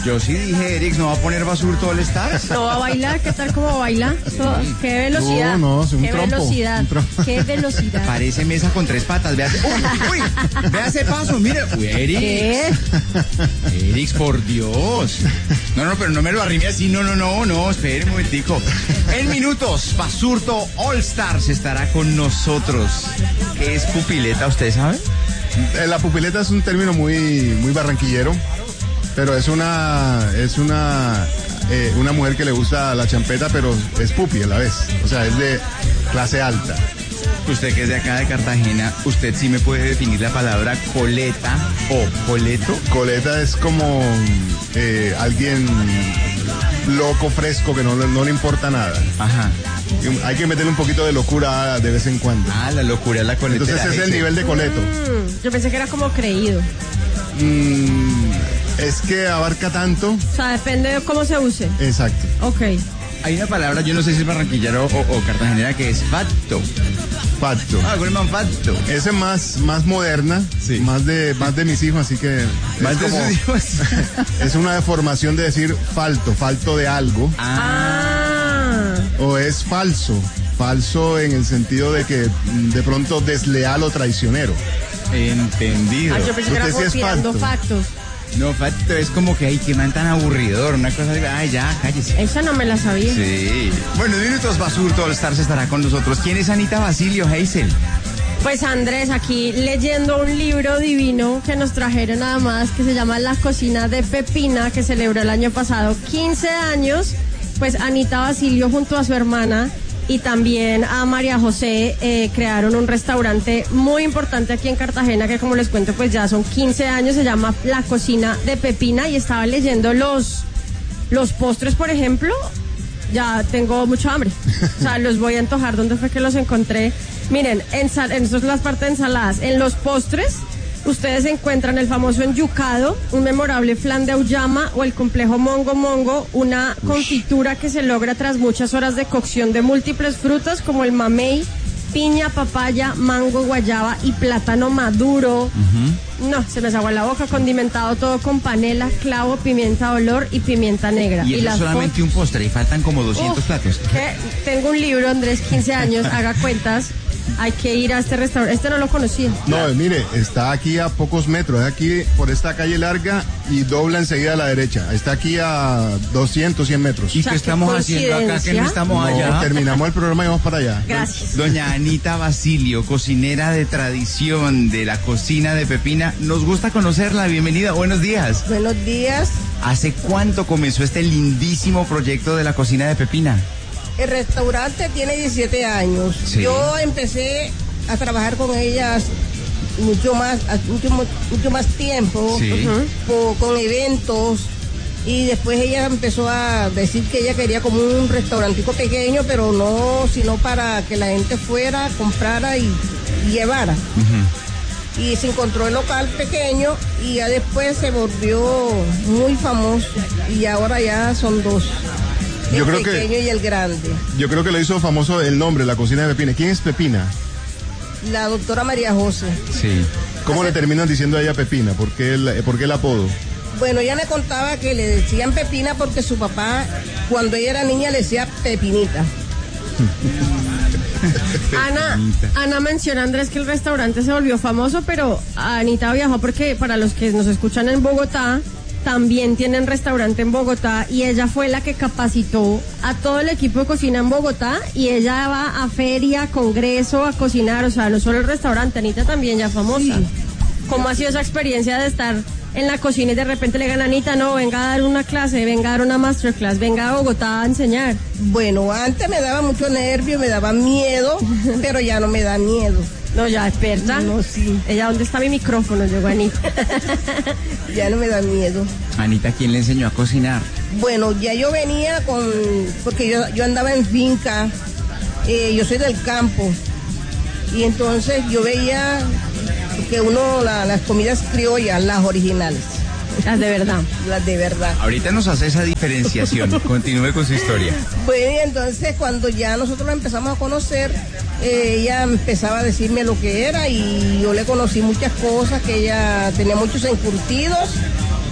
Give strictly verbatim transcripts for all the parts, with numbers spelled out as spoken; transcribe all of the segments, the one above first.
Yo sí dije, Eric, ¿no va a poner Basurto All Stars? ¿No va a bailar? ¿Qué tal como baila? Sí. ¿Qué velocidad? No, no, es un ¿Qué trompo, velocidad? un trompo. ¿Qué velocidad? Parece mesa con tres patas. Vea, uy, uy, vea ese paso, mire. Uy, Eric. ¿Qué? Eric, por Dios. No, no, pero no me lo arrime así. No, no, no, no. Espere un momentico. En minutos, Basurto All Stars estará con nosotros. ¿Qué es pupileta, usted sabe? La pupileta es un término muy, muy barranquillero, pero es una, es una, eh, una mujer que le gusta la champeta, pero es pupi a la vez. O sea, es de clase alta. Usted que es de acá de Cartagena, ¿usted sí me puede definir la palabra coleta o coleto? Coleta es como eh, alguien loco, fresco, que no, no le importa nada. Ajá. Hay que meterle un poquito de locura de vez en cuando. Ah, la locura es la coletera. Entonces ese es el nivel de coleto. Mm, yo pensé que era como creído. Mm, es que abarca tanto. O sea, depende de cómo se use. Exacto. Ok. Hay una palabra, yo no sé si es barranquillero o, o cartagenera, que es facto. Facto. Ah, con el man facto. Esa es más, más moderna, sí. más, de, más de mis hijos, así que... Más de como, sus hijos. Es una deformación de decir falto, falto de algo. Ah. O es falso, falso en el sentido de que de pronto desleal o traicionero. Entendido. Ah, yo pensé que era Usted sí es copiando facto. factos. No, facto es como que, ay, qué man tan aburridor, una cosa de, ay, ya, cállese. Esa no me la sabía. Sí. Bueno, en minutos Basurto All Stars estará con nosotros. ¿Quién es Anita Basilio, Hazel? Pues Andrés, aquí leyendo un libro divino que nos trajeron nada más, que se llama La Cocina de Pepina, que celebró el año pasado quince años. Pues Anita Basilio junto a su hermana y también a María José eh, crearon un restaurante muy importante aquí en Cartagena, que como les cuento pues ya son quince años, se llama La Cocina de Pepina, y estaba leyendo los, los postres, por ejemplo. Ya tengo mucho hambre, o sea, los voy a antojar. ¿Dónde fue que los encontré? Miren, ensal- en, esto es las partes de ensaladas. En los postres, ustedes encuentran el famoso enyucado, un memorable flan de auyama, o el complejo mongo mongo, una Ush. confitura que se logra tras muchas horas de cocción de múltiples frutas como el mamey, piña, papaya, mango, guayaba y plátano maduro. Uh-huh. No, se me agua la boca, condimentado todo con panela, clavo, pimienta olor y pimienta negra. Y eso es solamente fo- un postre y faltan como doscientos Uf, platos. ¿Qué? Tengo un libro, Andrés, quince años, haga cuentas. Hay que ir a este restaurante. Este no lo conocía. No, mire, está aquí a pocos metros, aquí por esta calle larga y dobla enseguida a la derecha. Está aquí a doscientos, cien metros. ¿Y o sea, qué estamos haciendo acá que no estamos no, allá? Terminamos el programa y vamos para allá. Gracias. Doña Anita Basilio, cocinera de tradición de la cocina de Pepina. Nos gusta conocerla. Bienvenida. Buenos días. Buenos días. ¿Hace cuánto comenzó este lindísimo proyecto de la cocina de Pepina? El restaurante tiene diecisiete años. Sí. Yo empecé a trabajar con ellas mucho más, mucho, mucho más tiempo, sí. uh-huh, con eventos, y después ella empezó a decir que ella quería como un restaurantico pequeño, pero no, sino para que la gente fuera, comprara y, y llevara. Uh-huh. Y se encontró el local pequeño y ya después se volvió muy famoso y ahora ya son dos. El yo creo pequeño que, y el grande. Yo creo que le hizo famoso el nombre, la cocina de Pepina. ¿Quién es Pepina? La doctora María José. Sí. ¿Cómo Hace... le terminan diciendo a ella Pepina? ¿Por qué el, por qué el apodo? Bueno, ella me contaba que le decían Pepina porque su papá, cuando ella era niña, le decía Pepinita. Ana, Ana menciona, Andrés, que el restaurante se volvió famoso, pero Anita viajó porque, para los que nos escuchan en Bogotá, también tienen restaurante en Bogotá, y ella fue la que capacitó a todo el equipo de cocina en Bogotá, y ella va a feria, congreso, a cocinar, o sea, no solo el restaurante, Anita también ya famosa. Sí. ¿Cómo ha sido esa experiencia de estar en la cocina y de repente le digan, Anita, no, venga a dar una clase, venga a dar una masterclass, venga a Bogotá a enseñar? Bueno, antes me daba mucho nervio, me daba miedo, pero ya no me da miedo. No, ya experta. No, sí. Ella, ¿dónde está mi micrófono? Llegó Anita. Ya no me da miedo. Anita, ¿quién le enseñó a cocinar? Bueno, ya yo venía con, porque yo, yo andaba en finca, eh, yo soy del campo, y entonces yo veía que uno, la, las comidas criollas, las originales. Las de verdad. Las de verdad. Ahorita nos hace esa diferenciación. Continúe con su historia. Bueno, y entonces cuando ya nosotros la empezamos a conocer, eh, ella empezaba a decirme lo que era, y yo le conocí muchas cosas, que ella tenía muchos encurtidos,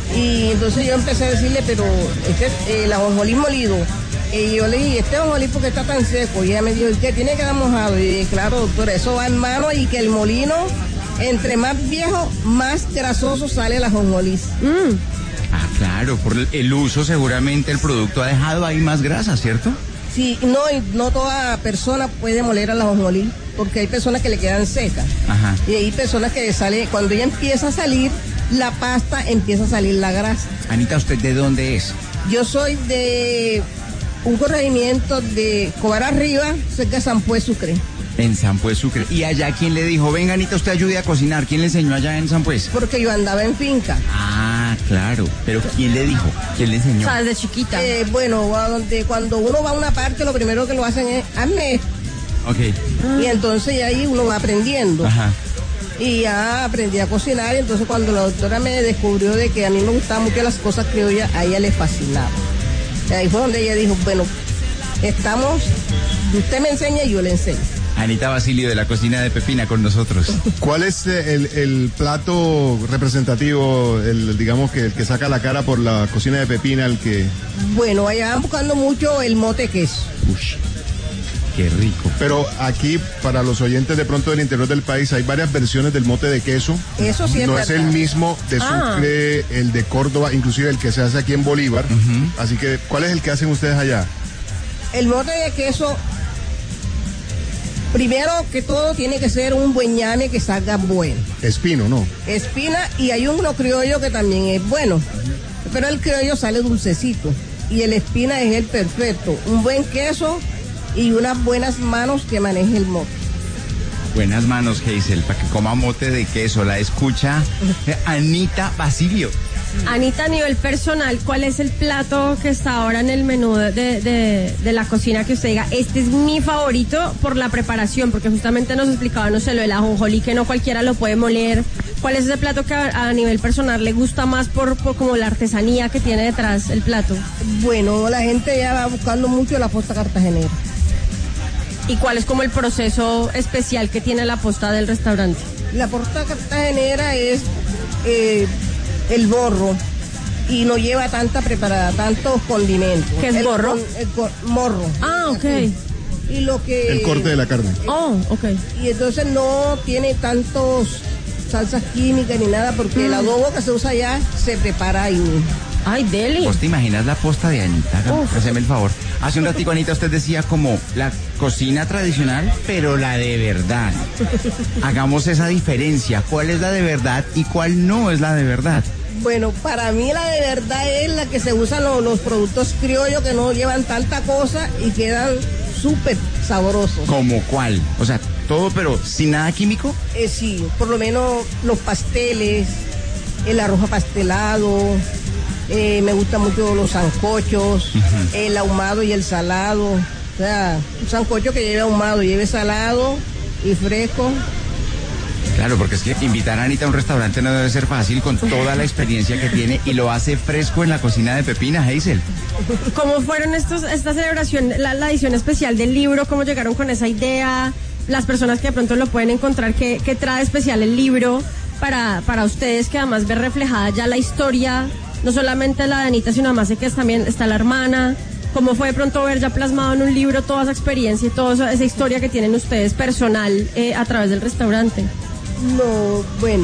Y entonces yo empecé a decirle, pero este, eh, el ajonjolí molido. Y yo le dije, este ajonjolí porque está tan seco. Y ella me dijo, ¿y qué? Tiene que dar mojado. Y dije, claro, doctora, eso va en mano y que el molino, entre más viejo, más grasoso sale el ajonjolí. Mm. Ah, claro, por el uso seguramente el producto ha dejado ahí más grasa, ¿cierto? Sí, no, y no toda persona puede moler al ajonjolí, porque hay personas que le quedan secas. Ajá. Y hay personas que sale, cuando ella empieza a salir, la pasta empieza a salir la grasa. Anita, ¿usted de dónde es? Yo soy de un corregimiento de Cobar Arriba, cerca de San Pues Sucre. En San Pues Sucre. ¿Y allá quién le dijo, venga Anita, usted ayude a cocinar? ¿Quién le enseñó allá en San Pues? Porque yo andaba en finca. Ah, claro. ¿Pero quién le dijo? ¿Quién le enseñó? O sea, desde chiquita. Eh, bueno, a donde, cuando uno va a una parte, lo primero que lo hacen es, hazme esto. Ok. Y entonces ahí uno va aprendiendo. Ajá. Y ya aprendí a cocinar, y entonces cuando la doctora me descubrió de que a mí me gustaban mucho las cosas criollas, a ella le fascinaba. Y ahí fue donde ella dijo, bueno, estamos, usted me enseña y yo le enseño. Anita Basilio de la cocina de Pepina con nosotros. ¿Cuál es el, el plato representativo, el, digamos que el que saca la cara por la cocina de Pepina, el que... Bueno, allá van buscando mucho el mote queso. Ush, qué rico. Pero aquí, para los oyentes de pronto del interior del país, hay varias versiones del mote de queso. Eso sí es No es verdad. el mismo de Ah. Sucre, el de Córdoba, inclusive el que se hace aquí en Bolívar. Ujú. Así que, ¿cuál es el que hacen ustedes allá? El mote de queso, primero que todo, tiene que ser un buen ñame que salga bueno. Espino, ¿no? Espina, y hay uno criollo que también es bueno, pero el criollo sale dulcecito y el espina es el perfecto. Un buen queso y unas buenas manos que maneje el mote. Buenas manos, Hazel, para que coma mote de queso. La escucha eh, Anita Basilio. Anita, a nivel personal, ¿cuál es el plato que está ahora en el menú de, de, de la cocina que usted diga, este es mi favorito por la preparación? Porque justamente nos explicaba, no sé, lo del ajonjolí, que no cualquiera lo puede moler. ¿Cuál es ese plato que a, a nivel personal le gusta más por, por como la artesanía que tiene detrás el plato? Bueno, la gente ya va buscando mucho la posta cartagenera. ¿Y cuál es como el proceso especial que tiene la posta del restaurante? La posta cartagenera es eh, el borro y no lleva tanta preparada, tantos condimentos. ¿Qué es El borro? con- el co- morro. Ah, ok. Así. Y lo que... El corte de la carne. Oh, ok. Y entonces no tiene tantos salsas químicas ni nada, porque el adobo que se usa allá se prepara ahí mismo. Ay, deli. ¿Vos te imaginas la posta de Anita? Uf. Haceme el favor. Hace un ratico, Anita, usted decía como la cocina tradicional, pero la de verdad. Hagamos esa diferencia. ¿Cuál es la de verdad y cuál no es la de verdad? Bueno, para mí la de verdad es la que se usan los, los productos criollos que no llevan tanta cosa y quedan súper sabrosos. ¿Como cuál? O sea, todo pero sin nada químico. Eh, sí, por lo menos los pasteles, el arroz pastelado, eh, me gustan mucho los sancochos, el ahumado y el salado. O sea, un sancocho que lleve ahumado, lleve salado y fresco. Claro, porque es que invitar a Anita a un restaurante no debe ser fácil con toda la experiencia que tiene y lo hace fresco en la cocina de Pepina, Hazel. ¿Cómo fueron estos, esta celebración, la, la edición especial del libro? ¿Cómo llegaron con esa idea? Las personas que de pronto lo pueden encontrar, ¿qué, qué trae especial el libro para, para ustedes, que además ve reflejada ya la historia, no solamente la de Anita, sino además sé que es, también está la hermana? ¿Cómo fue de pronto ver ya plasmado en un libro toda esa experiencia y toda esa, esa historia que tienen ustedes personal eh, a través del restaurante? No, bueno.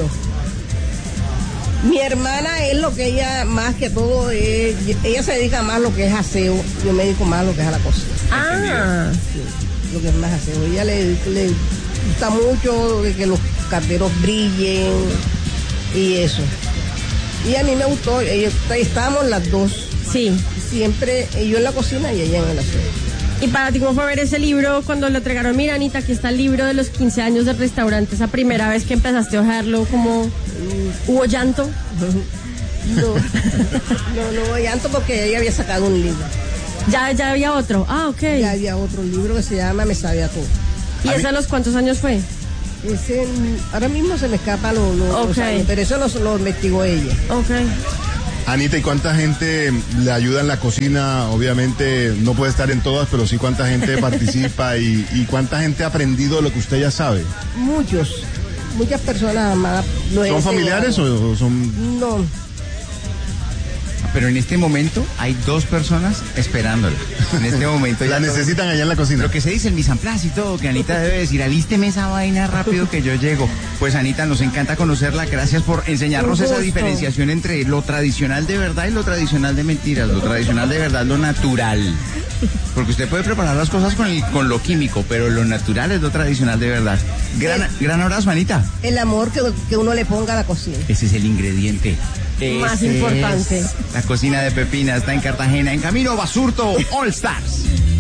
Mi hermana es lo que ella más que todo es, ella se dedica más a lo que es aseo, yo me dedico más a lo que es a la cocina. Ah, Lo que es más aseo. Ella le, le gusta mucho de que los carteros brillen y eso. Y a mí me gustó, ella- estábamos las dos, sí. siempre yo en la cocina y ella en el aseo. ¿Y para ti cómo fue ver ese libro cuando lo entregaron? Mira, Anita, aquí está el libro de los quince años del restaurante, esa primera vez que empezaste a hojearlo, como hubo llanto. No, no, no llanto porque ella había sacado un libro. Ya, ya había otro. Ah, ok. Ya había otro libro que se llama Me sabe a todo. ¿Y ese a los cuántos años fue? Ese, ahora mismo se me escapa lo, lo- Ok. los años, pero eso lo, lo investigó ella. Ok. Anita, ¿y cuánta gente le ayuda en la cocina? Obviamente no puede estar en todas, pero sí cuánta gente participa y, y cuánta gente ha aprendido lo que usted ya sabe. Muchos, muchas personas más lo he ¿Son enseñado. familiares o, o son...? No, pero en este momento hay dos personas esperándola. En este momento la necesitan allá en la cocina. Lo que se dice, el mise en place y todo, que Anita debe decir, alísteme esa vaina rápido que yo llego. Pues Anita, nos encanta conocerla, gracias por enseñarnos esa diferenciación entre lo tradicional de verdad y lo tradicional de mentiras. Lo tradicional de verdad, lo natural. Porque usted puede preparar las cosas con, el, con lo químico, pero lo natural es lo tradicional de verdad. Gran, el, gran abrazo, Anita. El amor que, que uno le ponga a la cocina. Ese es el ingrediente. Más Ese importante. Es la cocina de Pepina está en Cartagena, en camino a Basurto All Stars.